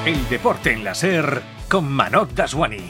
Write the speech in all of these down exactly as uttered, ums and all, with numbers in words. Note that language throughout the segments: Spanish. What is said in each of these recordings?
El deporte en la SER con Manoj Daswani.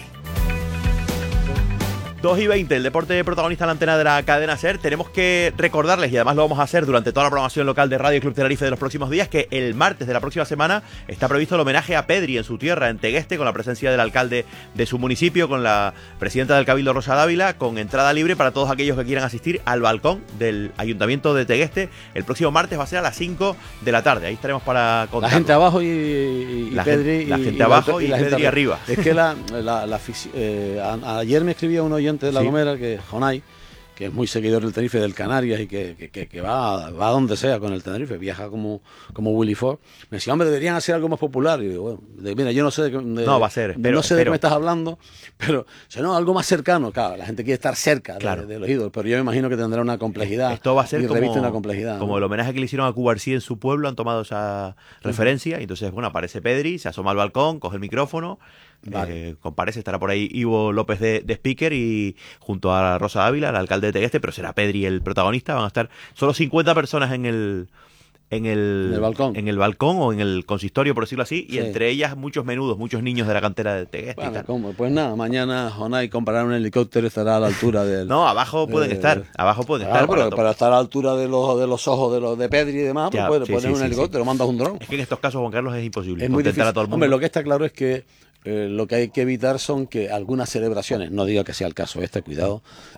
dos y veinte, el deporte protagonista en la antena de la cadena SER. Tenemos que recordarles, y además lo vamos a hacer durante toda la programación local de Radio Club Tenerife de los próximos días, que el martes de la próxima semana está previsto el homenaje a Pedri en su tierra, en Tegueste, con la presencia del alcalde de su municipio, con la presidenta del Cabildo, Rosa Dávila, con entrada libre para todos aquellos que quieran asistir al balcón del Ayuntamiento de Tegueste. El próximo martes va a ser a las cinco de la tarde. Ahí estaremos para contar. La gente abajo y, y, y la Pedri. Gente, la gente y abajo y, y, la Pedri gente arriba. Es que la, la, la eh, a, ayer me escribía un oyente de La Sí. Gomera, que Jonay, que es muy seguidor del Tenerife, del Canarias, y que, que, que, que va, va a donde sea con el Tenerife, viaja como, como Willy Ford. Me decía, hombre, deberían hacer algo más popular. Y digo, bueno, de, mira, yo no sé de, de No, va a ser, de, pero, no sé de pero, qué me estás hablando, pero si no, algo más cercano. Claro, la gente quiere estar cerca claro. de, de los ídolos, pero yo me imagino que tendrá una complejidad. Esto va a ser y como, reviste una complejidad, como ¿no? el homenaje que le hicieron a Cubarsí en su pueblo. Han tomado esa uh-huh. referencia. Y entonces, bueno, aparece Pedri, se asoma al balcón, coge el micrófono. Vale. Eh, comparece, estará por ahí Ivo López de, de speaker, y junto a Rosa Ávila, el alcalde de Tegueste, pero será Pedri el protagonista. Van a estar solo cincuenta personas en el en el, ¿En el balcón? en el balcón o en el consistorio, por decirlo así, y sí. entre ellas muchos menudos, muchos niños de la cantera de Tegueste. Bueno, y tal. ¿cómo? Pues nada, mañana Jonay comprará un helicóptero y estará a la altura del... No, abajo pueden eh, estar, abajo pueden claro, estar. pero para, para estar a la altura de los, de los ojos de los de Pedri y demás, ya, pues puedes sí, poner sí, un sí, helicóptero, sí. mandas un dron. Es que en estos casos, Juan Carlos, es imposible Es muy contentar difícil. a todo el mundo. Hombre, lo que está claro es que eh, lo que hay que evitar son que algunas celebraciones, no digo que sea el caso este, cuidado,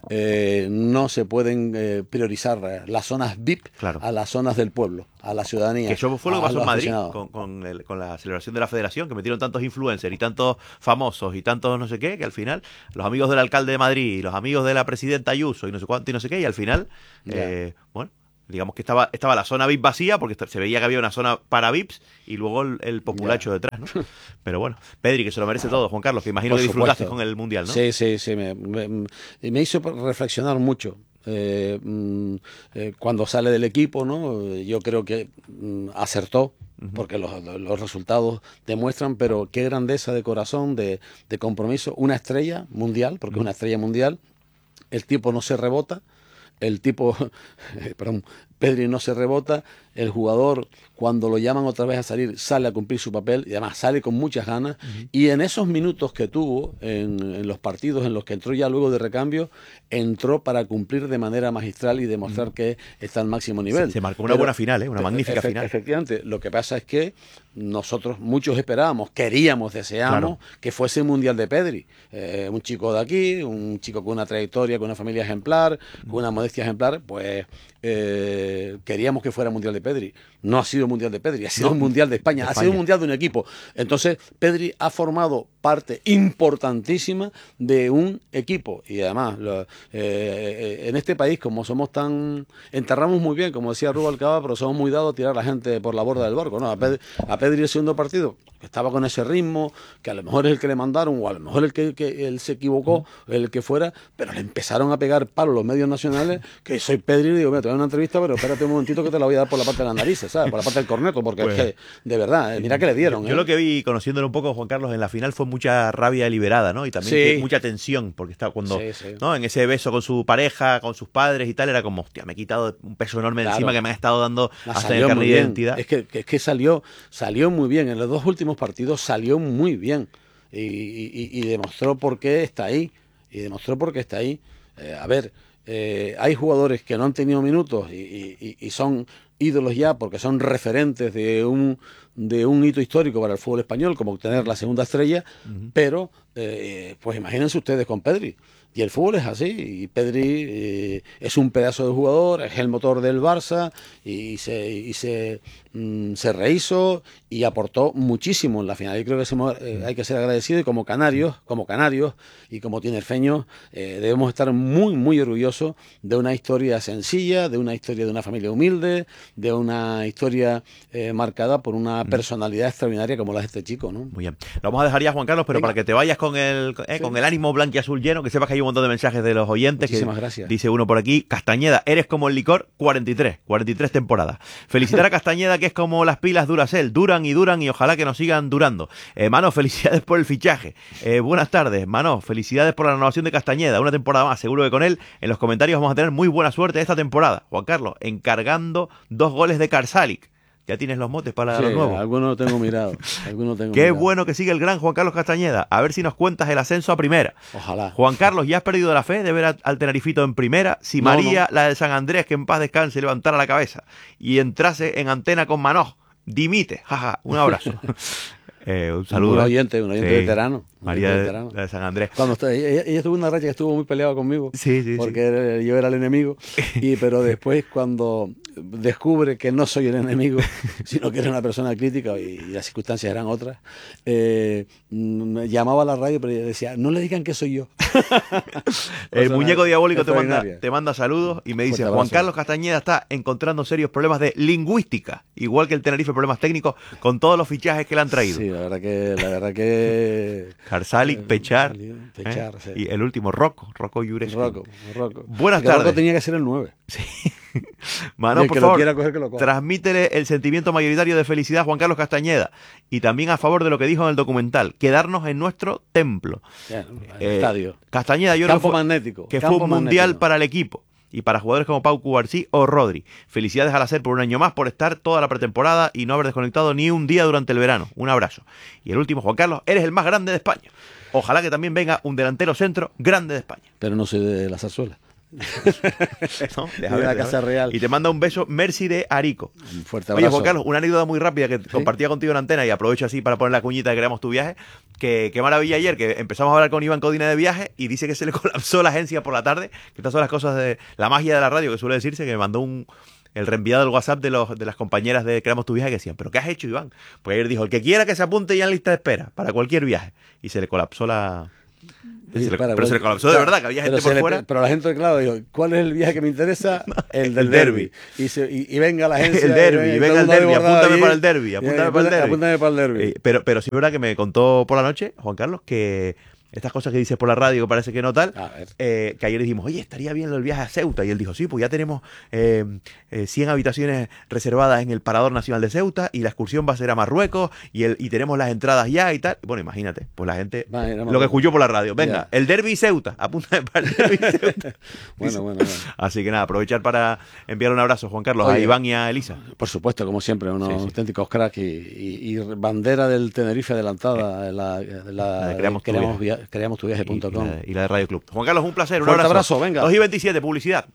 eh, no se pueden eh, priorizar las zonas V I P Claro. a las zonas del pueblo, a la ciudadanía. Que eso fue lo que a pasó los en Madrid aficionados. con, con, el, con la celebración de la federación, que metieron tantos influencers y tantos famosos y tantos no sé qué, que al final los amigos del alcalde de Madrid y los amigos de la presidenta Ayuso y no sé cuánto y no sé qué, y al final, eh, bueno, digamos que estaba, estaba la zona V I P vacía porque se veía que había una zona para V I Ps y luego el, el populacho yeah. detrás, ¿no? Pero bueno, Pedri, que se lo merece todo, Juan Carlos, que imagino Por que disfrutaste supuesto. con el Mundial, ¿no? Sí, sí, sí, me, me, me hizo reflexionar mucho. Eh, eh, cuando sale del equipo, ¿no? Yo creo que mm, acertó, uh-huh. porque los, los resultados demuestran, pero qué grandeza de corazón, de, de compromiso. Una estrella mundial, porque uh-huh. es una estrella mundial. El tipo no se rebota. El tipo, perdón, Pedri no se rebota. El jugador, cuando lo llaman otra vez a salir, sale a cumplir su papel y además sale con muchas ganas. Uh-huh. Y en esos minutos que tuvo, en, en los partidos en los que entró ya luego de recambio, entró para cumplir de manera magistral y demostrar uh-huh. que está al máximo nivel. Se, se marcó una Pero, buena final, ¿eh? Una magnífica efe- final. Efectivamente, lo que pasa es que nosotros muchos esperábamos, queríamos, deseábamos claro. que fuese el Mundial de Pedri. Eh, un chico de aquí, un chico con una trayectoria, con una familia ejemplar, uh-huh. con una modestia ejemplar, pues eh, queríamos que fuera Mundial de Pedri. No ha sido Mundial de Pedri, ha sido no, un Mundial de España, de España, ha sido un Mundial de un equipo. Entonces, Pedri ha formado parte importantísima de un equipo. Y además, lo, eh, eh, en este país, como somos tan... enterramos muy bien, como decía Rubalcaba, pero somos muy dados a tirar a la gente por la borda del barco, ¿no? A Pedri, a Pedri el segundo partido, que estaba con ese ritmo, que a lo mejor es el que le mandaron, o a lo mejor el que, que él se equivocó, el que fuera, pero le empezaron a pegar palos los medios nacionales, que soy Pedri, y digo, mira, te voy a dar una entrevista, pero espérate un momentito que te la voy a dar por la parte de las narices, ¿sabes? Por la parte del corneto, porque pues, es que, de verdad, eh, mira que le dieron. Yo, ¿eh? yo lo que vi, conociéndolo un poco, Juan Carlos, en la final fue mucha rabia deliberada, ¿no? Y también sí. que, mucha tensión, porque estaba cuando, sí, sí. ¿no? En ese beso con su pareja, con sus padres y tal, era como, hostia, me he quitado un peso enorme claro. encima que me han estado dando La hasta en el carnet de identidad. Es que, es que salió, salió muy bien, en los dos últimos partidos salió muy bien y, y, y demostró por qué está ahí, y demostró por qué está ahí. Eh, a ver, eh, hay jugadores que no han tenido minutos y, y, y son ídolos ya porque son referentes de un de un hito histórico para el fútbol español, como obtener la segunda estrella, uh-huh. pero eh, pues imagínense ustedes con Pedri. Y el fútbol es así, y Pedri eh, es un pedazo de jugador, es el motor del Barça, y se, y se, mm, se rehizo y aportó muchísimo en la final. Yo creo que somos, eh, hay que ser agradecidos, y como canarios, como canarios y como tinerfeños, eh, debemos estar muy, muy orgullosos de una historia sencilla, de una historia de una familia humilde, de una historia eh, marcada por una personalidad extraordinaria como la de este chico, ¿no? Muy bien. Lo vamos a dejar ya, Juan Carlos, pero Venga. para que te vayas con el, eh, sí. con el ánimo blanquiazul lleno, que sepas que hay un montón de mensajes de los oyentes. Muchísimas que gracias. Dice uno por aquí, Castañeda, eres como el licor, cuarenta y tres, cuarenta y tres temporadas. Felicitar a Castañeda, que es como las pilas Duracell, duran y duran y ojalá que nos sigan durando. Eh, Mano, felicidades por el fichaje. Eh, buenas tardes, Mano, felicidades por la renovación de Castañeda, una temporada más, seguro que con él en los comentarios vamos a tener muy buena suerte esta temporada. Juan Carlos, encargando dos goles de Karsalic. ¿Ya tienes los motes para Sí, los nuevos? algunos tengo mirado. Algunos tengo Qué mirado. bueno que sigue el gran Juan Carlos Castañeda. A ver si nos cuentas el ascenso a primera. Ojalá. Juan Carlos, ¿ya has perdido la fe de ver al Tenerifito en primera? Si No, María, no. la de San Andrés, que en paz descanse, levantara la cabeza y entrase en antena con Manoj, dimite. Jaja, un abrazo. eh, un saludo. Un oyente, un oyente Sí. veterano. un María oyente de, veterano. la de San Andrés. Cuando está- ella, ella estuvo en una racha que estuvo muy peleada conmigo. Sí, sí, porque sí. era- yo era el enemigo. Y, pero después, cuando descubre que no soy el enemigo, sino que era una persona crítica y, y las circunstancias eran otras, eh, me llamaba a la radio, pero ella decía, no le digan que soy yo. El Persona muñeco diabólico te manda, extraordinaria. te manda saludos y me dice, Fuerte Juan abrazo. Carlos Castañeda está encontrando serios problemas de lingüística, igual que el Tenerife problemas técnicos con todos los fichajes que le han traído. Sí, la verdad que... La verdad que Karsalik, Pechar, Pechar, ¿eh? sí. Y el último, Rocco, Rocco Yurescu. Rocco, Rocco. Buenas Que Rocco tardes. tenía que ser el nueve. Mano, Y el por que lo favor, quiera coger, que lo coja. transmítele el sentimiento mayoritario de felicidad a Juan Carlos Castañeda y también a favor de lo que dijo en el documental, quedarnos en nuestro templo. Ya, el Eh, estadio. Castañeda, yo creo Campo que fue, magnético. que campo fue un mundial magnético. para el equipo y para jugadores como Pau Cubarsí o Rodri. Felicidades al hacer por un año más, por estar toda la pretemporada y no haber desconectado ni un día durante el verano. Un abrazo. Y el último, Juan Carlos, eres el más grande de España. Ojalá que también venga un delantero centro grande de España. Pero no soy de la zarzuela. ¿No? De la Casa Real. Y te manda un beso Mercy de Arico. Un fuerte Oye, abrazo. Juan Carlos, una anécdota muy rápida que compartía contigo en antena y aprovecho así para poner la cuñita de Creamos tu Viaje. Que qué maravilla ayer que empezamos a hablar con Iván Codina de viaje y dice que se le colapsó la agencia por la tarde. Que estas son las cosas de la magia de la radio que suele decirse, que me mandó un el reenviado del WhatsApp de, los, de las compañeras de Creamos tu Viaje que decían, ¿pero qué has hecho, Iván? Pues ayer dijo, el que quiera que se apunte ya en lista de espera para cualquier viaje. Y se le colapsó la... Sí, Se le- para, pero se le bueno, colapsó de claro, verdad, que había pero gente se por le- fuera. Pero la gente, claro, dijo, ¿cuál es el viaje que me interesa? El del El derby. derbi. Y, se- y, y venga la agencia. El derbi, y venga el todo derbi, desbordado apúntame allí. para el derbi, Y, apúntame eh, para el derbi. apúntame para el derbi. Eh, pero, pero sí es verdad que me contó por la noche, Juan Carlos, que estas cosas que dices por la radio que parece que no tal, A ver. eh, que ayer dijimos, oye, estaría bien el viaje a Ceuta. Y él dijo, sí, pues ya tenemos eh, eh, cien habitaciones reservadas en el Parador Nacional de Ceuta y la excursión va a ser a Marruecos y, el, y tenemos las entradas ya y tal. Bueno, imagínate, pues la gente, Va a ir a lo que Marruecos. escuchó por la radio, venga, Ya. el derbi Ceuta, apúntame para el derbi Ceuta. Bueno, bueno, bueno. Así que nada, aprovechar para enviar un abrazo, Juan Carlos, a Oye. Iván y a Elisa. Por supuesto, como siempre, unos Sí, sí. auténticos cracks y, y- y bandera del Tenerife adelantada. La, la, La de Creamos tu creamos, Viaje. via- creamos tu viaje Y, punto y com. la, y la de Radio Club. Juan Carlos, un placer, un Fuerte abrazo. abrazo, venga. dos y veintisiete, publicidad.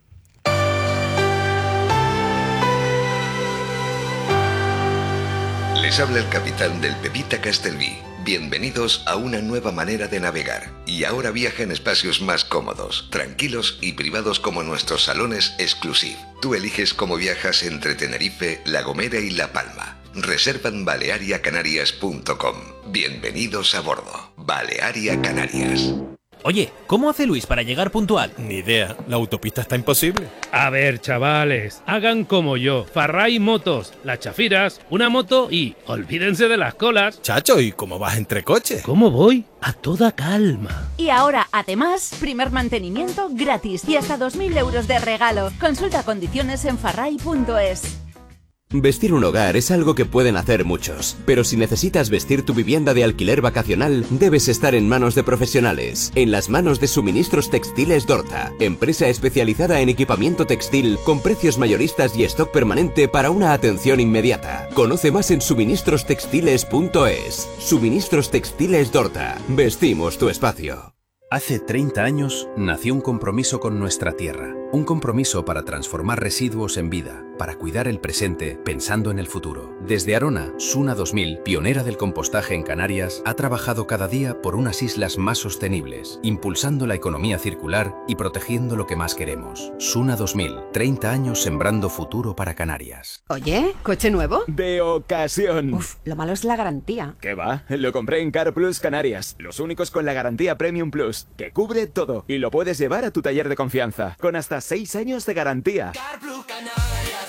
Les habla el capitán del Pepita Castelví. Bienvenidos a una nueva manera de navegar. Y ahora viaja en espacios más cómodos, tranquilos y privados como nuestros salones exclusive. Tú eliges cómo viajas entre Tenerife, La Gomera y La Palma. Reserva en balearia canarias punto com. Bienvenidos a bordo. Balearia Canarias. Oye, ¿cómo hace Luis para llegar puntual? Ni idea, la autopista está imposible. A ver, chavales, hagan como yo. Farray Motos, las chafiras, una moto y olvídense de las colas. Chacho, ¿y cómo vas entre coches? ¿Cómo voy? A toda calma. Y ahora, además, primer mantenimiento gratis y hasta dos mil euros de regalo. Consulta condiciones en farray punto es. Vestir un hogar es algo que pueden hacer muchos, pero si necesitas vestir tu vivienda de alquiler vacacional, debes estar en manos de profesionales, en las manos de Suministros Textiles Dorta, empresa especializada en equipamiento textil con precios mayoristas y stock permanente para una atención inmediata. Conoce más en suministros textiles punto es. Suministros Textiles Dorta. Vestimos tu espacio. Hace treinta años nació un compromiso con nuestra tierra, un compromiso para transformar residuos en vida, para cuidar el presente pensando en el futuro. Desde Arona, Suna dos mil, pionera del compostaje en Canarias, ha trabajado cada día por unas islas más sostenibles, impulsando la economía circular y protegiendo lo que más queremos. Suna dos mil, treinta años sembrando futuro para Canarias. Oye, ¿coche nuevo? De ocasión. Uf, lo malo es la garantía. ¿Qué va? Lo compré en Car Plus Canarias, los únicos con la garantía Premium Plus, que cubre todo y lo puedes llevar a tu taller de confianza, con hasta seis años de garantía. Car Plus Canarias.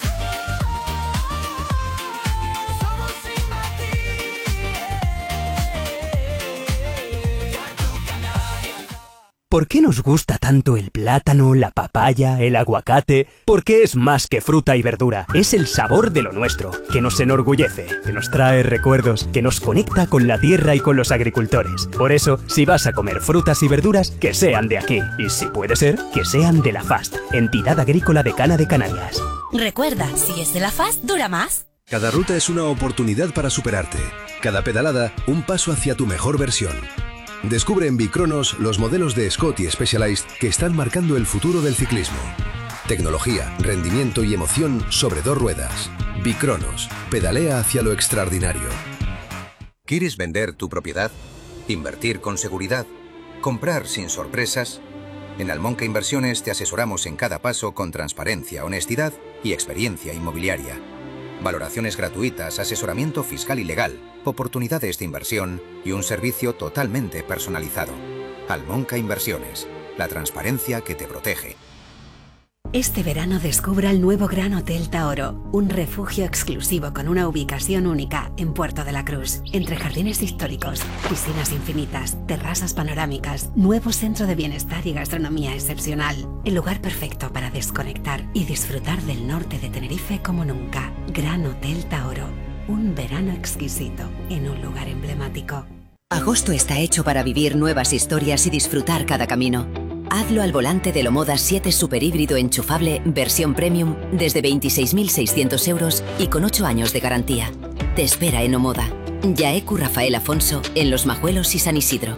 ¿Por qué nos gusta tanto el plátano, la papaya, el aguacate? Porque es más que fruta y verdura. Es el sabor de lo nuestro, que nos enorgullece, que nos trae recuerdos, que nos conecta con la tierra y con los agricultores. Por eso, si vas a comer frutas y verduras, que sean de aquí. Y si puede ser, que sean de la FAST, Entidad Agrícola de Cana de Canarias. Recuerda, si es de la F A S, dura más. Cada ruta es una oportunidad para superarte. Cada pedalada, un paso hacia tu mejor versión. Descubre en Bicronos los modelos de Scott y Specialized que están marcando el futuro del ciclismo. Tecnología, rendimiento y emoción sobre dos ruedas. Bicronos. Pedalea hacia lo extraordinario. ¿Quieres vender tu propiedad? ¿Invertir con seguridad? ¿Comprar sin sorpresas? En Almonca Inversiones te asesoramos en cada paso con transparencia, honestidad y experiencia inmobiliaria. Valoraciones gratuitas, asesoramiento fiscal y legal, oportunidades de inversión y un servicio totalmente personalizado. Almonca Inversiones, la transparencia que te protege. Este verano descubra el nuevo Gran Hotel Taoro, un refugio exclusivo con una ubicación única en Puerto de la Cruz, entre jardines históricos, piscinas infinitas, terrazas panorámicas, nuevo centro de bienestar y gastronomía excepcional. El lugar perfecto para desconectar y disfrutar del norte de Tenerife como nunca. Gran Hotel Taoro, un verano exquisito en un lugar emblemático. Agosto está hecho para vivir nuevas historias y disfrutar cada camino. Hazlo al volante del Omoda siete Super Híbrido enchufable versión Premium desde veintiséis mil seiscientos euros y con ocho años de garantía. Te espera en Omoda. Yaecu Rafael Afonso en Los Majuelos y San Isidro.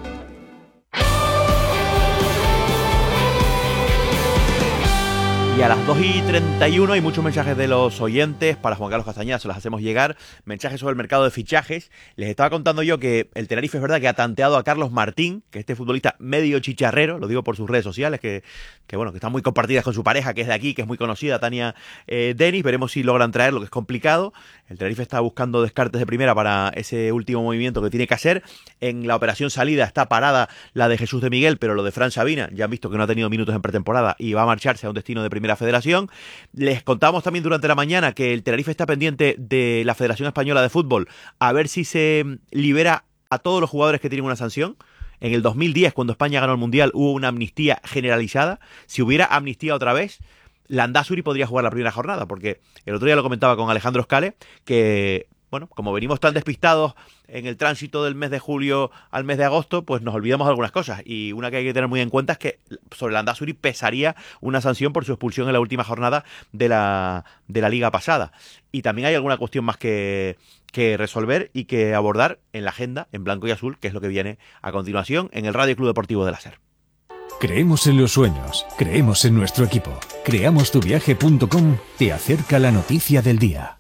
Y a las dos y treinta y uno hay muchos mensajes de los oyentes para Juan Carlos Castañeda, se los hacemos llegar. Mensajes sobre el mercado de fichajes. Les estaba contando yo que el Tenerife es verdad que ha tanteado a Carlos Martín, que este futbolista medio chicharrero, lo digo por sus redes sociales, que, que bueno, que están muy compartidas con su pareja, que es de aquí, que es muy conocida, Tania eh, Denis. Veremos si logran traerlo, que es complicado. El Tenerife está buscando descartes de primera para ese último movimiento que tiene que hacer. En la operación salida está parada la de Jesús de Miguel, pero lo de Fran Sabina, ya han visto que no ha tenido minutos en pretemporada y va a marcharse a un destino de primera federación. Les contábamos también durante la mañana que el Tenerife está pendiente de la Federación Española de Fútbol a ver si se libera a todos los jugadores que tienen una sanción. En el dos mil diez, cuando España ganó el Mundial, hubo una amnistía generalizada. Si hubiera amnistía otra vez, Landázuri podría jugar la primera jornada, porque el otro día lo comentaba con Alejandro Scale, que bueno, como venimos tan despistados en el tránsito del mes de julio al mes de agosto, pues nos olvidamos de algunas cosas. Y una que hay que tener muy en cuenta es que sobre Landázuri pesaría una sanción por su expulsión en la última jornada de la, de la liga pasada. Y también hay alguna cuestión más que, que resolver y que abordar en la agenda, en blanco y azul, que es lo que viene a continuación en el Radio Club Deportivo de la SER. Creemos en los sueños, creemos en nuestro equipo. creamos tu viaje punto com te acerca la noticia del día.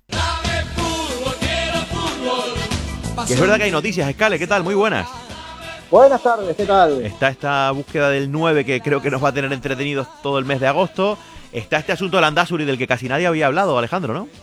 Que es verdad que hay noticias, Escale, ¿qué tal? Muy buenas. Buenas tardes, ¿qué tal? Está esta búsqueda del nueve que creo que nos va a tener entretenidos todo el mes de agosto. Está este asunto de Landázuri del que casi nadie había hablado, Alejandro, ¿no?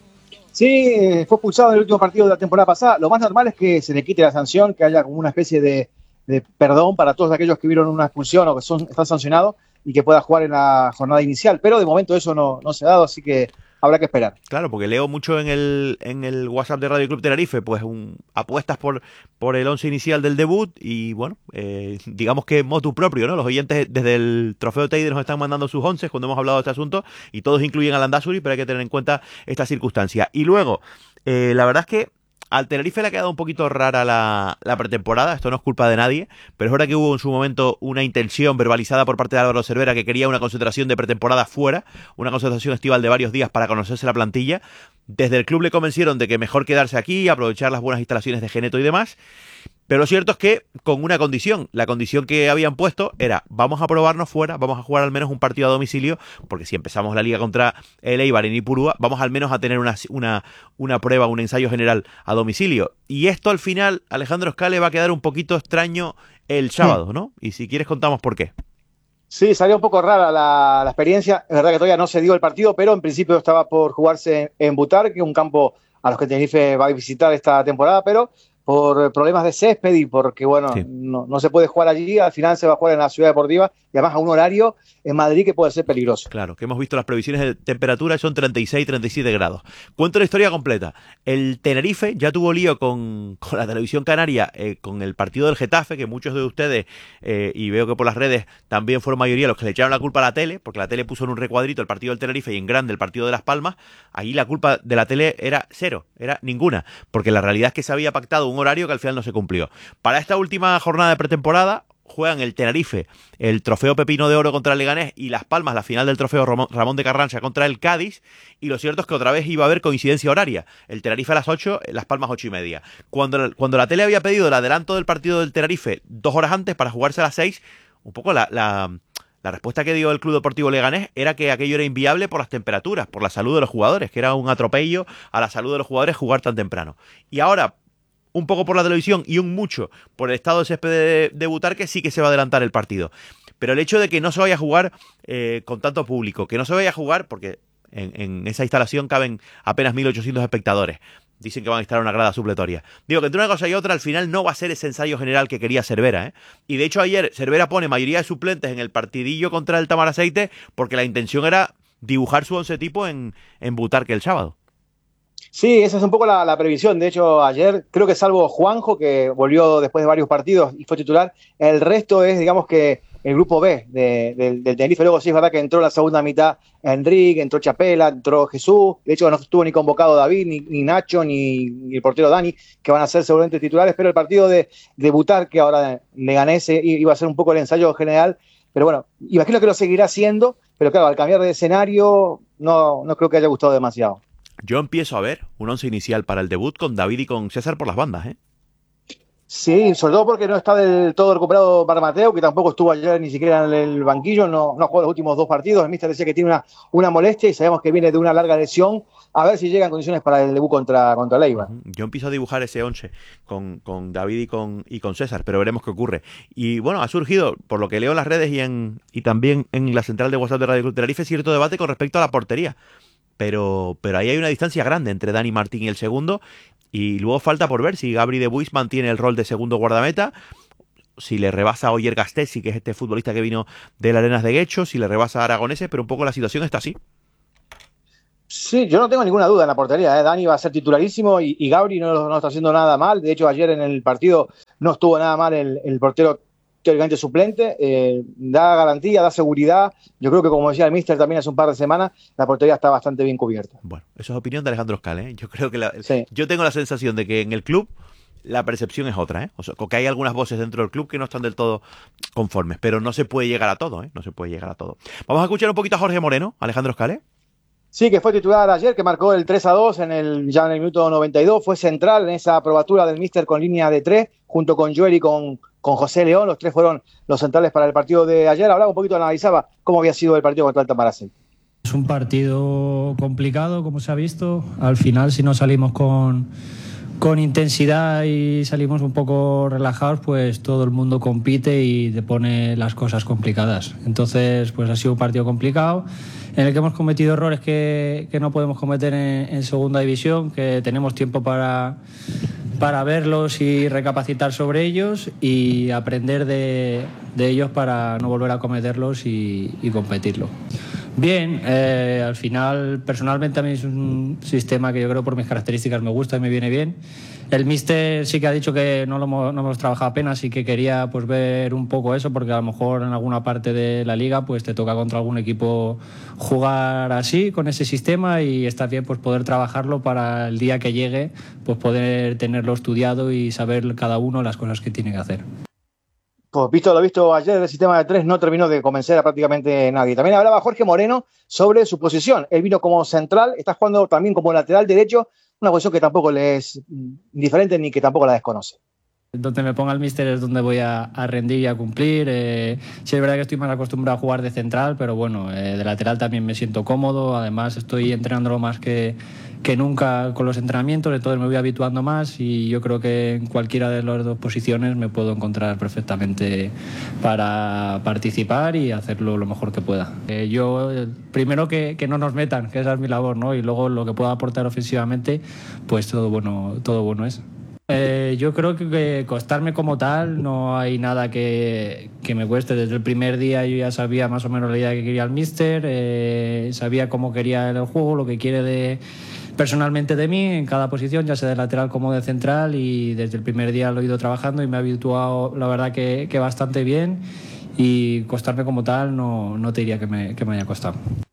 Sí, fue expulsado en el último partido de la temporada pasada. Lo más normal es que se le quite la sanción, que haya como una especie de, de perdón para todos aquellos que vieron una expulsión o que son, están sancionados y que pueda jugar en la jornada inicial. Pero de momento eso no, no se ha dado, así que habrá que esperar. Claro, porque leo mucho en el, en el WhatsApp de Radio Club Tenerife, pues un, apuestas por, por el once inicial del debut y bueno, eh, digamos que motu propio, ¿no? Los oyentes desde el Trofeo Teide nos están mandando sus once cuando hemos hablado de este asunto y todos incluyen a Landázuri, pero hay que tener en cuenta esta circunstancia. Y luego, eh, la verdad es que al Tenerife le ha quedado un poquito rara la, la pretemporada, esto no es culpa de nadie, pero es verdad que hubo en su momento una intención verbalizada por parte de Álvaro Cervera que quería una concentración de pretemporada fuera, una concentración estival de varios días para conocerse la plantilla. Desde el club le convencieron de que mejor quedarse aquí, aprovechar las buenas instalaciones de Geneto y demás. Pero lo cierto es que con una condición, la condición que habían puesto era vamos a probarnos fuera, vamos a jugar al menos un partido a domicilio, porque si empezamos la liga contra el Eibar en Ipurúa, vamos al menos a tener una, una, una prueba, un ensayo general a domicilio. Y esto al final, Alejandro Scale, va a quedar un poquito extraño el sábado, ¿no? Y si quieres contamos por qué. Sí, salió un poco rara la, la experiencia, es verdad que todavía no se dio el partido, pero en principio estaba por jugarse en, en Butarque, un campo a los que Tenerife va a visitar esta temporada, pero por problemas de césped y porque, bueno, sí. no, no se puede jugar allí, al final se va a jugar en la Ciudad Deportiva y además a un horario en Madrid que puede ser peligroso. Claro, que hemos visto las previsiones de temperatura y son treinta y seis, treinta y siete grados. Cuento la historia completa. El Tenerife ya tuvo lío con, con la televisión canaria, eh, con el partido del Getafe, que muchos de ustedes, eh, y veo que por las redes también fueron mayoría los que le echaron la culpa a la tele, porque la tele puso en un recuadrito el partido del Tenerife y en grande el partido de Las Palmas. Ahí la culpa de la tele era cero, era ninguna, porque la realidad es que se había pactado un horario que al final no se cumplió. Para esta última jornada de pretemporada juegan el Tenerife, el trofeo Pepino de Oro contra el Leganés y Las Palmas, la final del trofeo Ramón de Carranza contra el Cádiz, y lo cierto es que otra vez iba a haber coincidencia horaria, el Tenerife a las ocho, Las Palmas ocho y media. Cuando, cuando la tele había pedido el adelanto del partido del Tenerife dos horas antes para jugarse a las seis, un poco la, la, la respuesta que dio el Club Deportivo Leganés era que aquello era inviable por las temperaturas, por la salud de los jugadores, que era un atropello a la salud de los jugadores jugar tan temprano. Y ahora, un poco por la televisión y un mucho por el estado de césped de, de Butarque, sí que se va a adelantar el partido. Pero el hecho de que no se vaya a jugar eh, con tanto público, que no se vaya a jugar, porque en, en esa instalación caben apenas mil ochocientos espectadores, dicen que van a instalar una grada supletoria. Digo que entre una cosa y otra, al final no va a ser ese ensayo general que quería Cervera, ¿eh? Y de hecho ayer Cervera pone mayoría de suplentes en el partidillo contra el Tamaraceite porque la intención era dibujar su once tipo en, en Butarque el sábado. Sí, esa es un poco la, la previsión. De hecho, ayer creo que salvo Juanjo, que volvió después de varios partidos y fue titular, el resto es, digamos que, el grupo B de, de, del Tenerife. Luego sí es verdad que entró en la segunda mitad Enrique, entró Chapela, entró Jesús. De hecho, no estuvo ni convocado David, ni, ni Nacho, ni, ni el portero Dani, que van a ser seguramente titulares. Pero el partido de, de Butarque, ahora Leganés, iba a ser un poco el ensayo general. Pero bueno, imagino que lo seguirá haciendo. Pero claro, al cambiar de escenario, no, no creo que haya gustado demasiado. Yo empiezo a ver un once inicial para el debut con David y con César por las bandas, ¿eh? Sí, sobre todo porque no está del todo recuperado Barmateo, que tampoco estuvo ayer ni siquiera en el banquillo, no, no jugó los últimos dos partidos. El míster decía que tiene una, una molestia y sabemos que viene de una larga lesión. A ver si llega en condiciones para el debut contra, contra Leiva. Yo empiezo a dibujar ese once con, con David y con, y con César, pero veremos qué ocurre. Y bueno, ha surgido, por lo que leo en las redes y, en, y también en la central de WhatsApp de Radio Club Tenerife, cierto debate con respecto a la portería. Pero, pero ahí hay una distancia grande entre Dani Martín y el segundo. Y luego falta por ver si Gabri de Buis mantiene el rol de segundo guardameta, si le rebasa a Oyer Gastesi, que es este futbolista que vino de las Arenas de Guecho, si le rebasa a Aragoneses, pero un poco la situación está así. Sí, yo no tengo ninguna duda en la portería, ¿eh? Dani va a ser titularísimo y, y Gabri no, no está haciendo nada mal. De hecho, ayer en el partido no estuvo nada mal el, el portero teóricamente suplente, eh, da garantía, da seguridad. Yo creo que, como decía el míster también hace un par de semanas, la portería está bastante bien cubierta. Bueno, eso es opinión de Alejandro Oscal, ¿eh? Yo creo que la, sí. Yo tengo la sensación de que en el club la percepción es otra, ¿eh? O sea, que hay algunas voces dentro del club que no están del todo conformes, pero no se puede llegar a todo, ¿eh? No se puede llegar a todo. Vamos a escuchar un poquito a Jorge Moreno, Alejandro Oscal, ¿eh? Sí, que fue titular ayer, que marcó el tres a dos en el, ya en el minuto noventa y dos, fue central en esa probatura del míster con línea de tres, junto con Joel y con, con José León. Los tres fueron los centrales para el partido de ayer. Hablaba un poquito, analizaba cómo había sido el partido contra el Tamaraceite. Es un partido complicado, como se ha visto. Al final, si no salimos con, con intensidad y salimos un poco relajados, pues todo el mundo compite y te pone las cosas complicadas. Entonces, pues ha sido un partido complicado, en el que hemos cometido errores que, que no podemos cometer en, en segunda división, que tenemos tiempo para, para verlos y recapacitar sobre ellos y aprender de, de ellos para no volver a cometerlos y, y competirlo. Bien, eh, al final, personalmente a mí es un sistema que yo creo por mis características me gusta y me viene bien. El míster sí que ha dicho que no lo hemos, no hemos trabajado apenas y que quería pues ver un poco eso, porque a lo mejor en alguna parte de la liga pues te toca contra algún equipo jugar así, con ese sistema, y está bien pues poder trabajarlo para el día que llegue, pues poder tenerlo estudiado y saber cada uno las cosas que tiene que hacer. Pues visto lo visto ayer, el sistema de tres no terminó de convencer a prácticamente nadie. También hablaba Jorge Moreno sobre su posición. Él vino como central, está jugando también como lateral derecho, una posición que tampoco le es indiferente ni que tampoco la desconoce. Donde me ponga el míster es donde voy a, a rendir y a cumplir. Eh, sí, es verdad que estoy más acostumbrado a jugar de central, pero bueno, eh, de lateral también me siento cómodo. Además estoy entrenándolo más que, que nunca con los entrenamientos, entonces me voy habituando más y yo creo que en cualquiera de las dos posiciones me puedo encontrar perfectamente para participar y hacerlo lo mejor que pueda. Eh, yo, primero que, que no nos metan, que esa es mi labor, ¿no? Y luego lo que pueda aportar ofensivamente, pues todo bueno, todo bueno es. Eh, yo creo que, que costarme como tal no hay nada que, que me cueste. Desde el primer día yo ya sabía más o menos la idea que quería el míster, eh, sabía cómo quería el juego, lo que quiere de, personalmente de mí en cada posición, ya sea de lateral como de central, y desde el primer día lo he ido trabajando y me ha habituado la verdad que, que bastante bien, y costarme como tal no, no te diría que me, que me haya costado.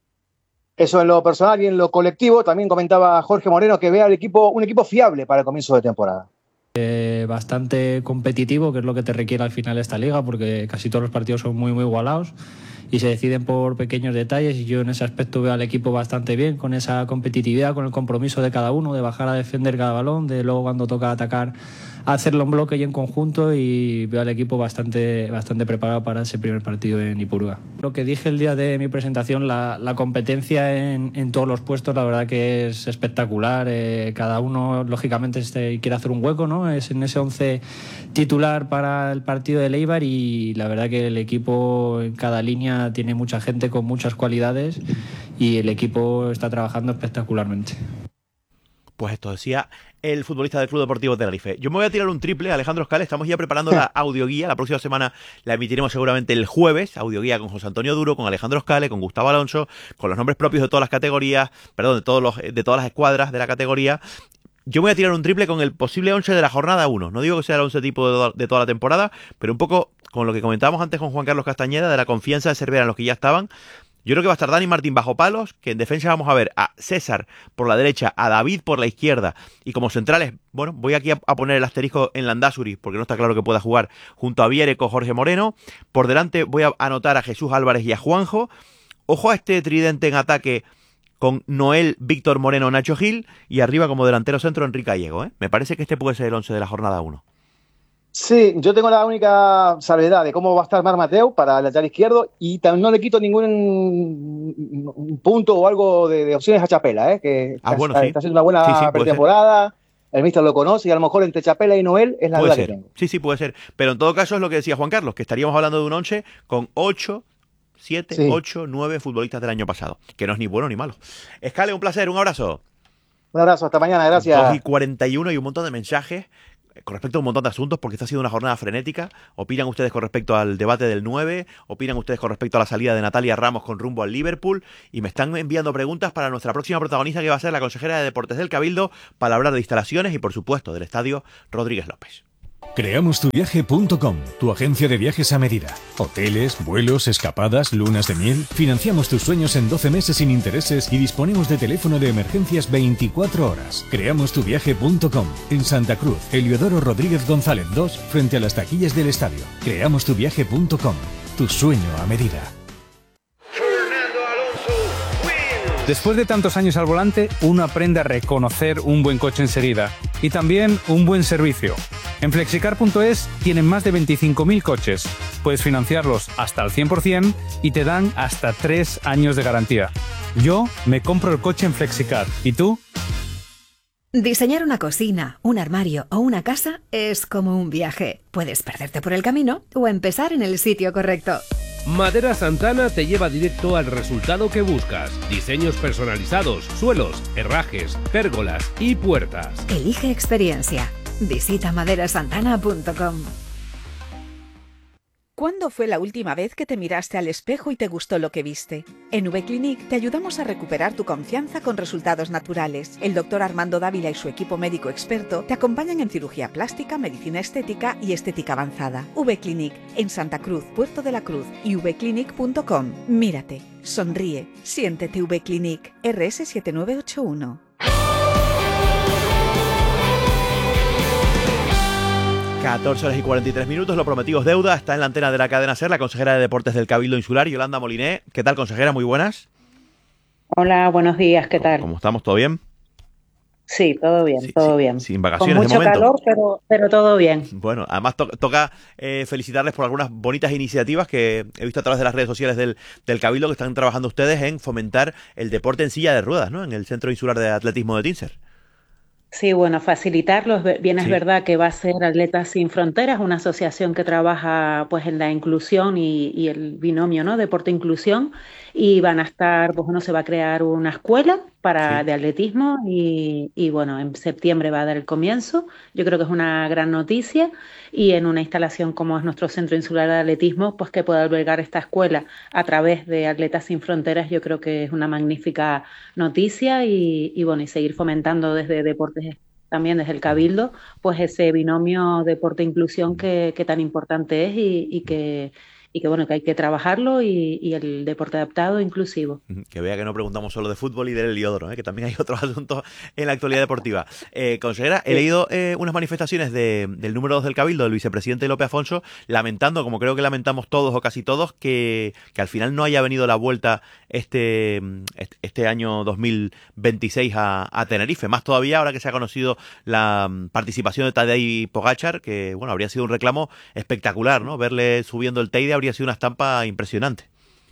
Eso en lo personal, y en lo colectivo también comentaba Jorge Moreno que ve al equipo un equipo fiable para el comienzo de temporada. eh, bastante competitivo, que es lo que te requiere al final esta liga, porque casi todos los partidos son muy, muy igualados y se deciden por pequeños detalles, y yo en ese aspecto veo al equipo bastante bien, con esa competitividad, con el compromiso de cada uno, de bajar a defender cada balón, de luego cuando toca atacar hacerlo en bloque y en conjunto, y veo al equipo bastante, bastante preparado para ese primer partido en Ipurúa. Lo que dije el día de mi presentación, la, la competencia en, en todos los puestos, la verdad que es espectacular. Eh, cada uno, lógicamente, este, quiere hacer un hueco, ¿no? Es en ese once titular para el partido de Eibar, y la verdad que el equipo en cada línea tiene mucha gente con muchas cualidades, y el equipo está trabajando espectacularmente. Pues esto decía el futbolista del Club Deportivo Tenerife. Yo me voy a tirar un triple, Alejandro Escale. Estamos ya preparando la audioguía. La próxima semana la emitiremos seguramente el jueves. Audioguía con José Antonio Duro, con Alejandro Escale, con Gustavo Alonso, con los nombres propios de todas las categorías, perdón, de todos los, de todas las escuadras de la categoría. Yo me voy a tirar un triple con el posible once de la jornada uno. No digo que sea el once tipo de, de toda la temporada, pero un poco con lo que comentábamos antes con Juan Carlos Castañeda, de la confianza de Cervera en los que ya estaban. Yo creo que va a estar Dani Martín bajo palos, que en defensa vamos a ver a César por la derecha, a David por la izquierda, y como centrales, bueno, voy aquí a, a poner el asterisco en Landázuri, porque no está claro que pueda jugar, junto a Viere con Jorge Moreno. Por delante voy a anotar a Jesús Álvarez y a Juanjo. Ojo a este tridente en ataque con Noel, Víctor Moreno, Nacho Gil, y arriba como delantero centro Enrique Gallego, ¿eh? Me parece que este puede ser el once de la jornada uno. Sí, yo tengo la única salvedad de cómo va a estar Marc Mateu para el lateral izquierdo, y también no le quito ningún punto o algo de, de opciones a Chapela, ¿eh? que ah, está, bueno, está, sí. está haciendo una buena sí, sí, pretemporada, el míster lo conoce, y a lo mejor entre Chapela y Noel es la puede duda ser. que tengo. Sí, sí, puede ser. Pero en todo caso es lo que decía Juan Carlos, que estaríamos hablando de un once con ocho, siete, Sí. ocho, nueve futbolistas del año pasado, que no es ni bueno ni malo. Escale, un placer, un abrazo. Un abrazo, hasta mañana, gracias. dos y cuarenta y uno y un montón de mensajes con respecto a un montón de asuntos, porque esta ha sido una jornada frenética. ¿Opinan ustedes con respecto al debate del nueve? ¿Opinan ustedes con respecto a la salida de Natalia Ramos con rumbo al Liverpool? Y me están enviando preguntas para nuestra próxima protagonista, que va a ser la consejera de Deportes del Cabildo, para hablar de instalaciones y, por supuesto, del estadio Rodríguez López. creamos tu viaje punto com, tu agencia de viajes a medida. Hoteles, vuelos, escapadas, lunas de miel. Financiamos tus sueños en doce meses sin intereses y disponemos de teléfono de emergencias veinticuatro horas. creamos tu viaje punto com, en Santa Cruz, Heliodoro Rodríguez González dos, frente a las taquillas del estadio. creamos tu viaje punto com, tu sueño a medida. Después de tantos años al volante, uno aprende a reconocer un buen coche enseguida y también un buen servicio. En flexicar punto es tienen más de veinticinco mil coches. Puedes financiarlos hasta al cien por ciento y te dan hasta tres años de garantía. Yo me compro el coche en Flexicar. ¿Y tú? Diseñar una cocina, un armario o una casa es como un viaje. Puedes perderte por el camino o empezar en el sitio correcto. Madera Santana te lleva directo al resultado que buscas. Diseños personalizados, suelos, herrajes, pérgolas y puertas. Elige experiencia. Visita madera santana punto com. ¿Cuándo fue la última vez que te miraste al espejo y te gustó lo que viste? En V-Clinic te ayudamos a recuperar tu confianza con resultados naturales. El doctor Armando Dávila y su equipo médico experto te acompañan en cirugía plástica, medicina estética y estética avanzada. V-Clinic, en Santa Cruz, Puerto de la Cruz y v clinic punto com. Mírate, sonríe, siéntete V-Clinic. R S siete nueve ocho uno. catorce horas y cuarenta y tres minutos, lo prometido es deuda. Está en la antena de la cadena SER la consejera de Deportes del Cabildo Insular, Yolanda Moliné. ¿Qué tal, consejera? Muy buenas. Hola, buenos días, ¿qué tal? ¿Cómo estamos? ¿Todo bien? Sí, todo bien, sí, todo sí, bien. Sin vacaciones Con mucho de momento. calor, pero, pero todo bien. Bueno, además to toca eh, felicitarles por algunas bonitas iniciativas que he visto a través de las redes sociales del, del Cabildo, que están trabajando ustedes en fomentar el deporte en silla de ruedas, ¿no? En el Centro Insular de Atletismo de Tíncer. Sí, bueno, facilitarlos. Bien, es Sí. verdad que va a ser Atletas Sin Fronteras, una asociación que trabaja pues en la inclusión y, y el binomio, ¿no? Deporte-inclusión, y van a estar, pues bueno, se va a crear una escuela para Sí. de atletismo y, y bueno, en septiembre va a dar el comienzo. Yo creo que es una gran noticia, y en una instalación como es nuestro Centro Insular de Atletismo, pues que pueda albergar esta escuela a través de Atletas Sin Fronteras, yo creo que es una magnífica noticia, y, y bueno, y seguir fomentando desde Deportes, también desde el Cabildo, pues ese binomio deporte-inclusión que, que tan importante es, y, y que y que bueno, que hay que trabajarlo y, y el deporte adaptado inclusivo. Que vea que no preguntamos solo de fútbol y del heliódromo, ¿eh? Que también hay otros asuntos en la actualidad deportiva. Eh, consejera, he leído eh, unas manifestaciones de, del número dos del Cabildo, del vicepresidente Lope Afonso, lamentando, como creo que lamentamos todos o casi todos, que, que al final no haya venido la vuelta este, este año dos mil veintiséis a, a Tenerife. Más todavía ahora que se ha conocido la participación de Tadej Pogačar, que bueno, habría sido un reclamo espectacular, ¿no? Verle subiendo el Teide habría sido una estampa impresionante.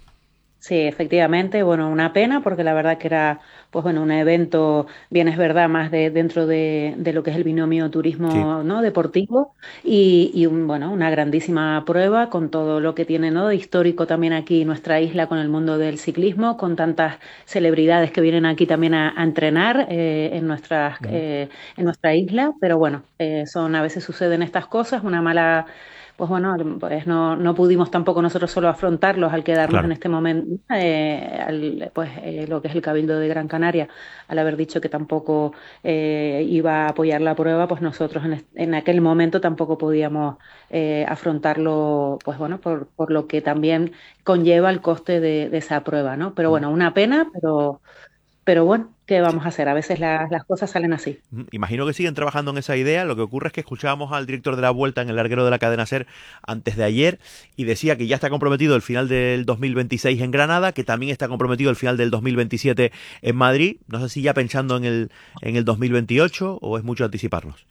Sí, efectivamente, bueno, una pena porque la verdad que era, pues bueno, un evento, bien es verdad, más de dentro de, de lo que es el binomio turismo, sí, ¿no? Deportivo y, y un, bueno, una grandísima prueba con todo lo que tiene, ¿no? De histórico también aquí nuestra isla con el mundo del ciclismo, con tantas celebridades que vienen aquí también a, a entrenar eh, en nuestras, uh-huh. eh, en nuestra isla, pero bueno, eh, son a veces suceden estas cosas, una mala pues bueno, pues no, no pudimos tampoco nosotros solo afrontarlos al quedarnos claro. en este momento, eh, al, pues eh, lo que es el Cabildo de Gran Canaria, al haber dicho que tampoco eh, iba a apoyar la prueba, pues nosotros en, en aquel momento tampoco podíamos eh, afrontarlo, pues bueno, por, por lo que también conlleva el coste de, de esa prueba, ¿no? Pero bueno, una pena, pero... Pero bueno, ¿qué vamos a hacer? A veces la, las cosas salen así. Imagino que siguen trabajando en esa idea. Lo que ocurre es que escuchábamos al director de la Vuelta en el larguero de la cadena SER antes de ayer y decía que ya está comprometido el final del dos mil veintiséis en Granada, que también está comprometido el final del dos mil veintisiete en Madrid. No sé si ya pensando en el, en el dos mil veintiocho o es mucho anticiparnos.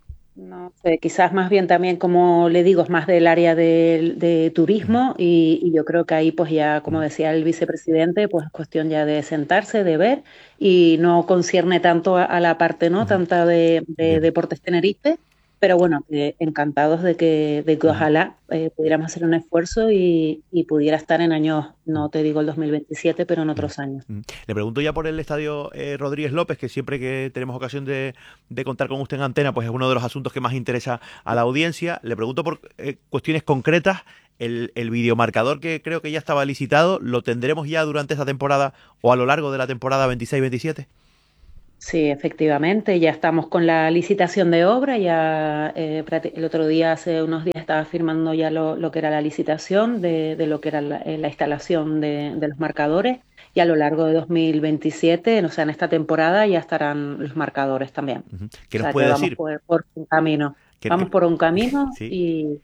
No sé, quizás más bien también, como le digo, es más del área de, de turismo y, y yo creo que ahí pues ya, como decía el vicepresidente, pues es cuestión ya de sentarse, de ver y no concierne tanto a, a la parte, ¿no? Tanta de, de Deportes Tenerife, pero bueno, eh, encantados de que, de que ojalá eh, pudiéramos hacer un esfuerzo y, y pudiera estar en años, no te digo el dos mil veintisiete, pero en otros años. Le pregunto ya por el estadio eh, Rodríguez López, que siempre que tenemos ocasión de, de contar con usted en antena, pues es uno de los asuntos que más interesa a la audiencia. Le pregunto por eh, cuestiones concretas. El, el videomarcador que creo que ya estaba licitado, ¿lo tendremos ya durante esta temporada o a lo largo de la temporada veintiséis veintisiete? Sí, efectivamente, ya estamos con la licitación de obra, ya eh, el otro día, hace unos días, estaba firmando ya lo, lo que era la licitación de, de lo que era la, la instalación de, de los marcadores y a lo largo de dos mil veintisiete, o sea, en esta temporada ya estarán los marcadores también. Uh-huh. ¿Qué nos o sea, puede que decir? Vamos por, por un camino, ¿Qué, vamos qué? por un camino ¿Sí? y...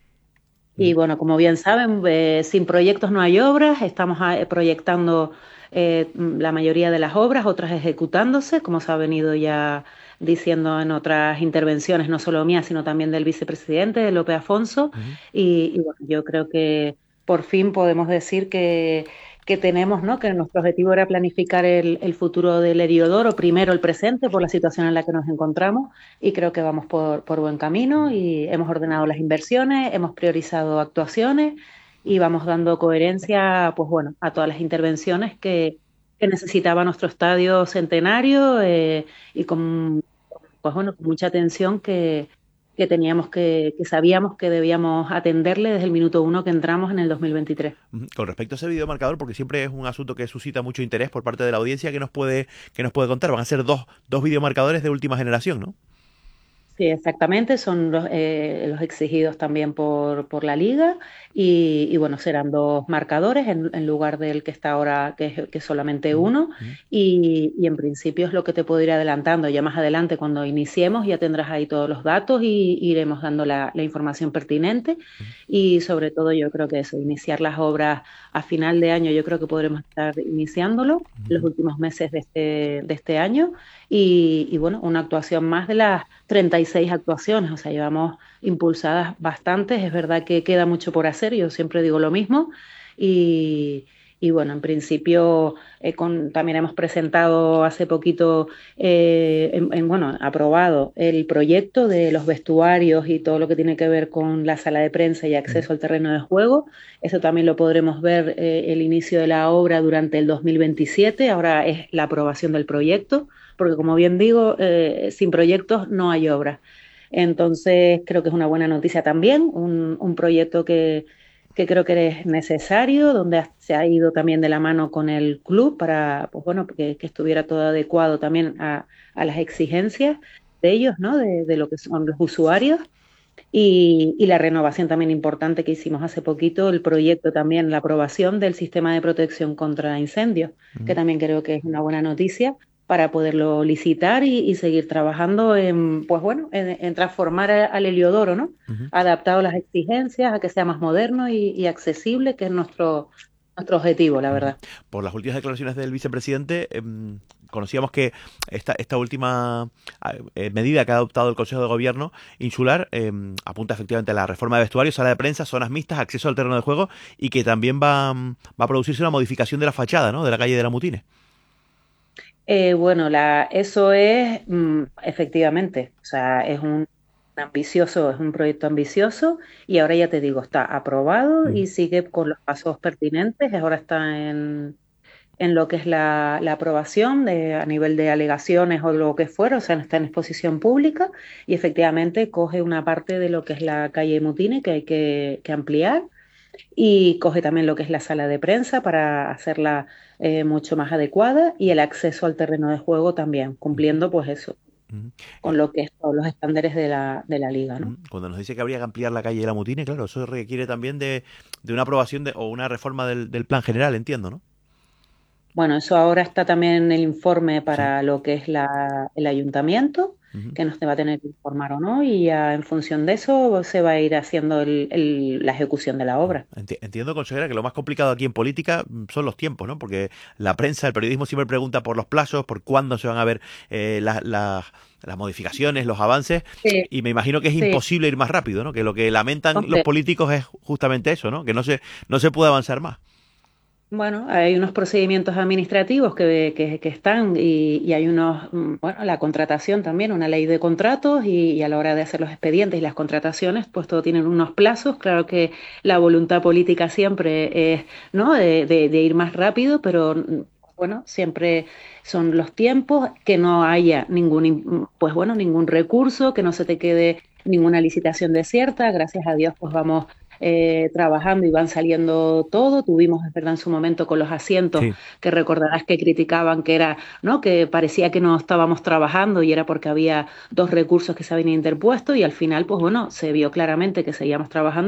Y bueno, como bien saben, eh, sin proyectos no hay obras, estamos eh, proyectando eh, la mayoría de las obras, otras ejecutándose, como se ha venido ya diciendo en otras intervenciones, no solo mías, sino también del vicepresidente, de Lope Afonso. Uh-huh. y, y bueno, yo creo que por fin podemos decir que, que tenemos, ¿no? Que nuestro objetivo era planificar el, el futuro del Heliodoro, primero el presente, por la situación en la que nos encontramos, y creo que vamos por, por buen camino y hemos ordenado las inversiones, hemos priorizado actuaciones y vamos dando coherencia, pues bueno, a todas las intervenciones que, que necesitaba nuestro estadio centenario eh, y con, pues bueno, con mucha atención que que teníamos que, que sabíamos que debíamos atenderle desde el minuto uno que entramos en el dos mil veintitrés. Con respecto a ese videomarcador, porque siempre es un asunto que suscita mucho interés por parte de la audiencia, ¿qué nos puede, qué nos puede contar? Van a ser dos, dos videomarcadores de última generación, ¿no? Sí, exactamente, son los, eh, los exigidos también por, por la liga y, y bueno, serán dos marcadores en, en lugar del que está ahora, que es, que es solamente uno uh-huh. y, y en principio es lo que te puedo ir adelantando, ya más adelante cuando iniciemos ya tendrás ahí todos los datos y iremos dando la, la información pertinente uh-huh. y sobre todo yo creo que eso, iniciar las obras a final de año, yo creo que podremos estar iniciándolo uh-huh. los últimos meses de este, de este año y, y bueno, una actuación más de las treinta y seis actuaciones, o sea, llevamos impulsadas bastantes, es verdad que queda mucho por hacer, yo siempre digo lo mismo, y, y bueno, en principio eh, con, también hemos presentado hace poquito, eh, en, en, bueno, aprobado el proyecto de los vestuarios y todo lo que tiene que ver con la sala de prensa y acceso al terreno de juego, eso también lo podremos ver eh, el inicio de la obra durante el dos mil veintisiete, ahora es la aprobación del proyecto, porque como bien digo, eh, sin proyectos no hay obra. Entonces creo que es una buena noticia también, un, un proyecto que, que creo que es necesario, donde se ha ido también de la mano con el club para, pues bueno, que, que estuviera todo adecuado también a, a las exigencias de ellos, ¿no? De, de lo que son los usuarios. Y, y la renovación también importante que hicimos hace poquito, el proyecto también, la aprobación del sistema de protección contra incendios, Mm. que también creo que es una buena noticia para poderlo licitar y, y seguir trabajando en, pues bueno, en, en transformar a- al Heliodoro, ¿no? Ujú. Adaptado a las exigencias, a que sea más moderno y, y accesible, que es nuestro, nuestro objetivo, la verdad. Por las últimas declaraciones del vicepresidente, em, conocíamos que esta, esta última ah, eh, medida que ha adoptado el Consejo de Gobierno insular em, apunta efectivamente a la reforma de vestuario, sala de prensa, zonas mixtas, acceso al terreno de juego y que también va, mm, va a producirse una modificación de la fachada, ¿no?, de la calle de la Mutine. Eh, bueno, la, eso es mm, efectivamente, o sea, es un ambicioso, es un proyecto ambicioso y ahora ya te digo, está aprobado y sigue con los pasos pertinentes, ahora está en, en lo que es la, la aprobación de, a nivel de alegaciones o lo que fuera, o sea, está en exposición pública y efectivamente coge una parte de lo que es la calle Mutine que hay que, que ampliar y coge también lo que es la sala de prensa para hacerla eh, mucho más adecuada y el acceso al terreno de juego también, cumpliendo pues eso, con lo que es todos los estándares de la, de la liga, ¿no? Cuando nos dice que habría que ampliar la calle de la Mutine, claro, eso requiere también de, de una aprobación de, o una reforma del, del plan general, entiendo, ¿no? Bueno, eso ahora está también en el informe para lo que es la, el ayuntamiento, que nos va a tener que informar o no, y ya en función de eso se va a ir haciendo el- el- la ejecución de la obra. Enti- Entiendo, consejera, que lo más complicado aquí en política mm, son los tiempos, ¿no? Porque la prensa, el periodismo siempre pregunta por los plazos, por cuándo se van a ver eh, las, las- las modificaciones, los avances, Sí. y me imagino que es Sí. imposible ir más rápido, ¿no? Que lo que lamentan Hombre. los políticos es justamente eso, ¿no? Que no se, no se puede avanzar más. Bueno, hay unos procedimientos administrativos que, que, que están y, y hay unos, mm, bueno, la contratación también, una ley de contratos y, y a la hora de hacer los expedientes y las contrataciones, pues todo tienen unos plazos. Claro que la voluntad política siempre es, ¿no?, de, de- de ir más rápido, pero mm, bueno, siempre son los tiempos, que no haya ningún, im- pues bueno, ningún recurso, que no se te quede ninguna licitación desierta. Gracias a Dios, pues vamos eh, trabajando y van saliendo todo. Tuvimos, es verdad, en su momento con los asientos, Sí. que recordarás que criticaban que era, ¿no?, que parecía que no estábamos trabajando y era porque había dos recursos que se habían interpuesto y al final, pues bueno, se vio claramente que seguíamos trabajando.